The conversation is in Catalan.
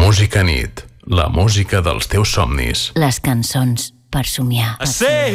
Música nit, la música dels teus somnis. Les cançons per somiar.